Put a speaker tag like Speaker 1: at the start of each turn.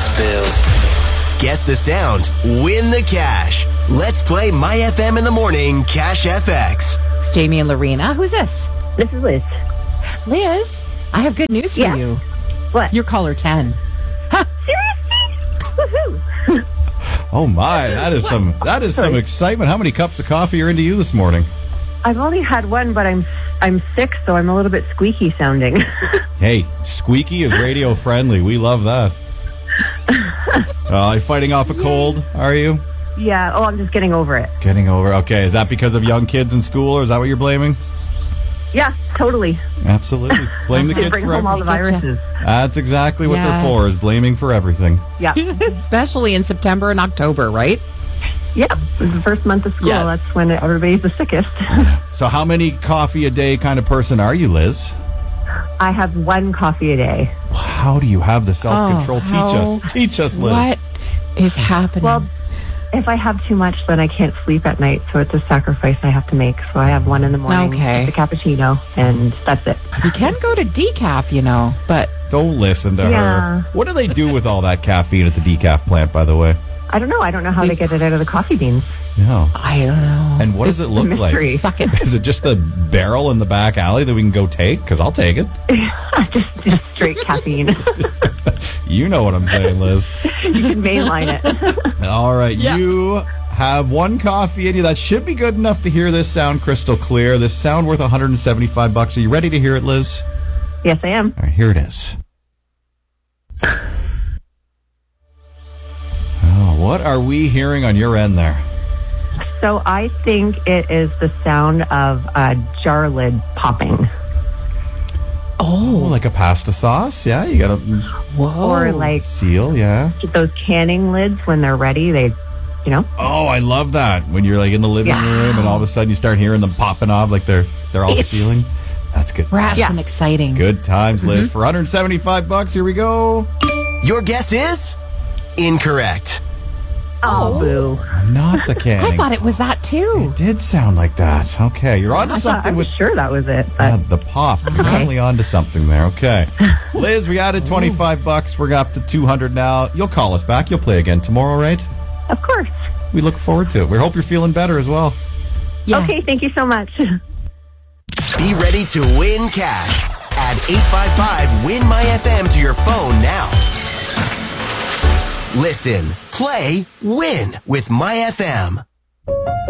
Speaker 1: those bills.
Speaker 2: Guess the sound, win the cash. Let's play My FM in the Morning Cash FX.
Speaker 3: It's Jamie and Lorena. Who's this?
Speaker 4: This is Liz.
Speaker 3: Liz, I have good news for you.
Speaker 4: What?
Speaker 3: You're caller 10.
Speaker 4: Seriously? Woohoo!
Speaker 5: Oh my, that is some excitement. How many cups of coffee are into you this morning?
Speaker 4: I've only had one, but I'm sick, so I'm a little bit squeaky sounding.
Speaker 5: Hey, squeaky is radio friendly. We love that. Are you fighting off a cold, are you?
Speaker 4: Yeah, I'm just getting over it.
Speaker 5: Getting over. Okay, is that because of young kids in school, or is that what you're blaming?
Speaker 4: Yeah, totally.
Speaker 5: Absolutely. Blame the
Speaker 4: They
Speaker 5: kids
Speaker 4: bring
Speaker 5: for
Speaker 4: home all the
Speaker 5: everything.
Speaker 4: viruses.
Speaker 5: That's exactly what they're for, is blaming for everything.
Speaker 4: Yeah.
Speaker 3: Especially in September and October, right?
Speaker 4: Yeah, it's the first month of school.
Speaker 3: Yes.
Speaker 4: That's when everybody's the sickest.
Speaker 5: So how many coffee a day kind of person are you, Liz?
Speaker 4: I have one coffee a day.
Speaker 5: How do you have the self-control?
Speaker 3: Oh,
Speaker 5: Teach us, Liz.
Speaker 3: What is happening?
Speaker 4: Well, if I have too much, then I can't sleep at night, so it's a sacrifice I have to make. So I have one in the morning,
Speaker 3: Okay.
Speaker 4: the cappuccino, and that's it.
Speaker 3: you can go to decaf, but
Speaker 5: Don't listen to
Speaker 4: Yeah.
Speaker 5: her. What do they do with all that caffeine at the decaf plant, by the way?
Speaker 4: I don't know. I don't know how they get it out of the coffee beans.
Speaker 5: No.
Speaker 3: I don't know.
Speaker 5: And what does it look like?
Speaker 4: mystery.
Speaker 3: Suck it.
Speaker 5: Is it just the barrel in the back alley that we can go take? Because I'll take it.
Speaker 4: just straight caffeine.
Speaker 5: You know what I'm saying, Liz.
Speaker 4: You can mainline it.
Speaker 5: All right, you have one coffee in you. That should be good enough to hear this sound crystal clear. This sound worth $175. Are you ready to hear it, Liz?
Speaker 4: Yes, I am.
Speaker 5: All right, here it is. Oh, what are we hearing on your end there?
Speaker 4: So I think it is the sound of a jar lid popping.
Speaker 5: Oh, like a pasta sauce? Yeah, you got a
Speaker 3: Whoa.
Speaker 4: Or like
Speaker 5: seal, yeah.
Speaker 4: those canning lids when they're ready,
Speaker 5: Oh, I love that. When you're like in the living room and all of a sudden you start hearing them popping off like they're all sealing. That's good.
Speaker 3: Brash and exciting.
Speaker 5: Good times, Liz. For $175, here we go.
Speaker 2: Your guess is incorrect.
Speaker 4: Oh, boo.
Speaker 5: Not the canning.
Speaker 3: I thought it was that too.
Speaker 5: It did sound like that. Okay, you're onto
Speaker 4: I
Speaker 5: something
Speaker 4: was
Speaker 5: with
Speaker 4: sure that was it. But
Speaker 5: the pop. You're definitely onto something there. Okay. Liz, we added $25. We're up to $200 now. You'll call us back. You'll play again tomorrow, right?
Speaker 4: of course.
Speaker 5: We look forward to it. We hope you're feeling better as well.
Speaker 3: Yeah.
Speaker 4: Okay, thank you so much.
Speaker 2: Be ready to win cash. Add 855-WIN-MY-FM to your phone now. Listen, play, win with My FM.